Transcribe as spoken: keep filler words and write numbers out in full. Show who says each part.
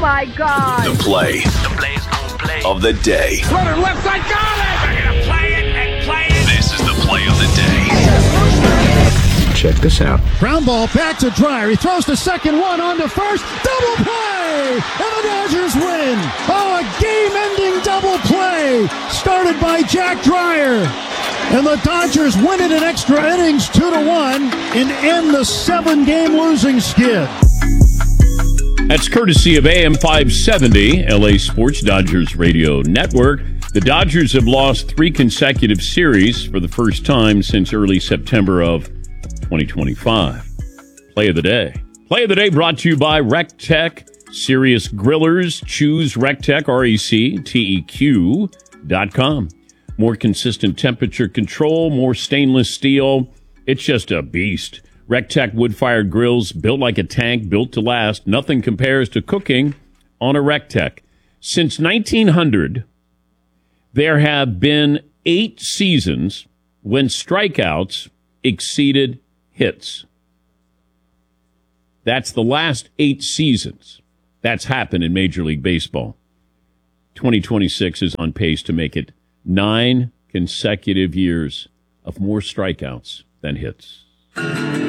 Speaker 1: my God.
Speaker 2: The play,
Speaker 3: The play's gonna play.
Speaker 2: of the day.
Speaker 4: Runner left side, got it!
Speaker 3: We're gonna play it and play it.
Speaker 2: This is the play of the day.
Speaker 5: Check this out.
Speaker 6: Ground ball back to Dreyer. He throws the second one on to first. Double play! And the Dodgers win. Oh, a game-ending double play started by Jack Dreyer. And the Dodgers win it in extra innings two to one and end the seven-game losing skid.
Speaker 7: That's courtesy of A M five seventy, L A Sports Dodgers Radio Network. The Dodgers have lost three consecutive series for the first time since early September of twenty twenty-five. Play of the day. Play of the day brought to you by RecTech. Serious Grillers. Choose RecTech, R E C T E Q dot com. More consistent temperature control, more stainless steel. It's just a beast. RecTech wood-fired grills, built like a tank, built to last. Nothing compares to cooking on a RecTech. Since nineteen hundred, there have been eight seasons when strikeouts exceeded hits. That's the last eight seasons. That's happened in Major League Baseball. twenty twenty-six is on pace to make it nine consecutive years of more strikeouts than hits.